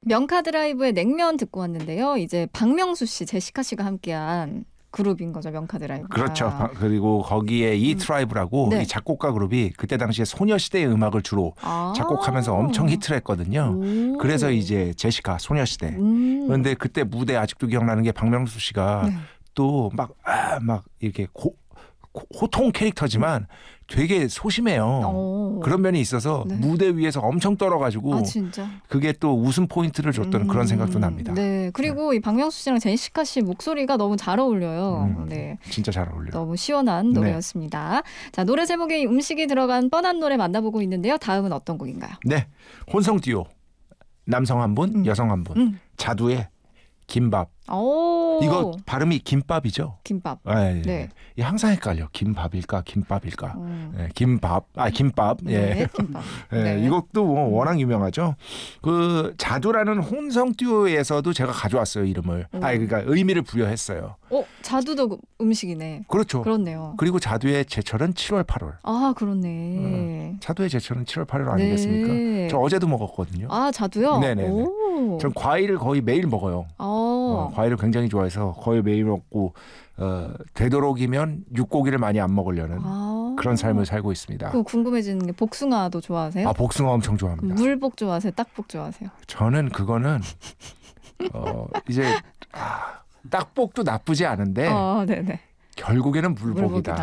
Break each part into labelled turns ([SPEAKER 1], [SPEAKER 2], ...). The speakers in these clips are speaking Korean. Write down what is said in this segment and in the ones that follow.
[SPEAKER 1] 명카드라이브의 냉면 듣고 왔는데요. 이제 박명수 씨, 제시카 씨가 함께한 그룹인 거죠, 명카드라이브가.
[SPEAKER 2] 그렇죠. 그리고 거기에 이트라이브라고
[SPEAKER 1] 네.
[SPEAKER 2] 이 작곡가 그룹이 그때 당시에 소녀시대의 음악을 주로 작곡하면서 엄청 히트를 했거든요. 그래서 이제 제시카, 소녀시대. 그런데 그때 무대 아직도 기억나는 게 박명수 씨가
[SPEAKER 1] 네.
[SPEAKER 2] 또 막 이렇게 호통 캐릭터지만 되게 소심해요. 그런 면이 있어서
[SPEAKER 1] 네.
[SPEAKER 2] 무대 위에서 엄청 떨어가지고
[SPEAKER 1] 아, 진짜.
[SPEAKER 2] 그게 또 웃음 포인트를 줬던 그런 생각도 납니다.
[SPEAKER 1] 네. 그리고 이 박명수 씨랑 제시카 씨 목소리가 너무 잘 어울려요. 네.
[SPEAKER 2] 진짜 잘 어울려요.
[SPEAKER 1] 너무 시원한 노래였습니다. 자, 노래 제목에 음식이 들어간 뻔한 노래 만나보고 있는데요. 다음은 어떤 곡인가요?
[SPEAKER 2] 네. 혼성 듀오. 남성 한 분, 여성 한 분. 자두의 김밥.
[SPEAKER 1] 오.
[SPEAKER 2] 이거 발음이 김밥이죠?
[SPEAKER 1] 김밥.
[SPEAKER 2] 네.
[SPEAKER 1] 네.
[SPEAKER 2] 항상 헷갈려. 김밥일까, 김밥일까. 네, 김밥. 김밥.
[SPEAKER 1] 네,
[SPEAKER 2] 예.
[SPEAKER 1] 김밥.
[SPEAKER 2] 네,
[SPEAKER 1] 네.
[SPEAKER 2] 이것도 워낙 유명하죠. 그 자두라는 혼성 듀오에서도 제가 가져왔어요, 이름을. 그러니까 의미를 부여했어요.
[SPEAKER 1] 자두도 음식이네.
[SPEAKER 2] 그렇죠.
[SPEAKER 1] 그렇네요.
[SPEAKER 2] 그리고 자두의 제철은 7월, 8월.
[SPEAKER 1] 아, 그렇네.
[SPEAKER 2] 자두의 제철은 7월, 8월 아니겠습니까?
[SPEAKER 1] 네.
[SPEAKER 2] 저 어제도 먹었거든요.
[SPEAKER 1] 아, 자두요?
[SPEAKER 2] 네네. 전 과일을 거의 매일 먹어요. 과일을 굉장히 좋아해서 거의 매일 먹고 되도록이면 육고기를 많이 안 먹으려는 그런 삶을 살고 있습니다.
[SPEAKER 1] 그 궁금해지는 게 복숭아도 좋아하세요?
[SPEAKER 2] 복숭아 엄청 좋아합니다.
[SPEAKER 1] 물복 좋아하세요? 딱복 좋아하세요?
[SPEAKER 2] 저는 그거는 이제 딱복도 나쁘지 않은데
[SPEAKER 1] 네네.
[SPEAKER 2] 결국에는 물복이다.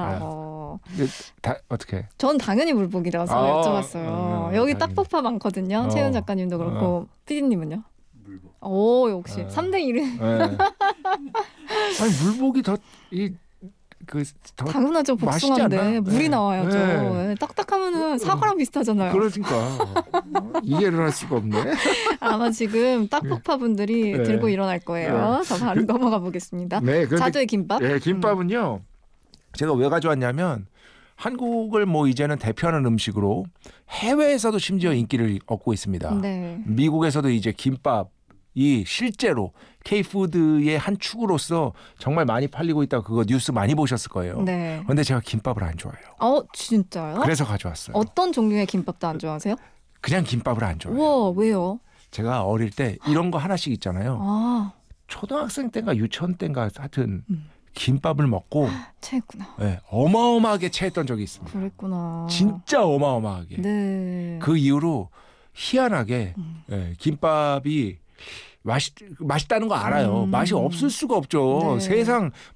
[SPEAKER 2] 어떻게?
[SPEAKER 1] 전 당연히 물복이라서 여쭤봤어요. 여기
[SPEAKER 2] 당연히.
[SPEAKER 1] 딱복파 많거든요. 채윤 작가님도 그렇고 PD님은요? 물복. 역시 3대1은.
[SPEAKER 2] 네. 아니 물복이 더
[SPEAKER 1] 당연하죠. 복숭아인데 물이 나와야죠.
[SPEAKER 2] 네.
[SPEAKER 1] 딱딱하면은 사과랑 비슷하잖아요.
[SPEAKER 2] 그러니까 이해를 할 수가 없네.
[SPEAKER 1] 아마 지금 딱복파 분들이 들고 일어날 거예요. 자, 바로 넘어가 보겠습니다.
[SPEAKER 2] 네,
[SPEAKER 1] 자두의 김밥.
[SPEAKER 2] 네, 김밥은요. 제가 왜 가져왔냐면 한국을 이제는 대표하는 음식으로 해외에서도 심지어 인기를 얻고 있습니다.
[SPEAKER 1] 네.
[SPEAKER 2] 미국에서도 이제 김밥이 실제로 K푸드의 한 축으로서 정말 많이 팔리고 있다고 그거 뉴스 많이 보셨을 거예요.
[SPEAKER 1] 네.
[SPEAKER 2] 그런데 제가 김밥을 안 좋아해요.
[SPEAKER 1] 진짜요?
[SPEAKER 2] 그래서 가져왔어요.
[SPEAKER 1] 어떤 종류의 김밥도 안 좋아하세요?
[SPEAKER 2] 그냥 김밥을 안 좋아해요.
[SPEAKER 1] 우와, 왜요?
[SPEAKER 2] 제가 어릴 때 이런 거 하나씩 있잖아요. 초등학생 때인가 유치원 때인가 하여튼 김밥을 먹고
[SPEAKER 1] 체했구나.
[SPEAKER 2] 네, 어마어마하게 체했던 적이 있습니다.
[SPEAKER 1] 그랬구나.
[SPEAKER 2] 진짜 어마어마하게.
[SPEAKER 1] 네.
[SPEAKER 2] 그 이후로 희한하게 김밥이 맛있다는 거 알아요. 맛이 없을 수가 없죠.
[SPEAKER 1] 네.
[SPEAKER 2] 세상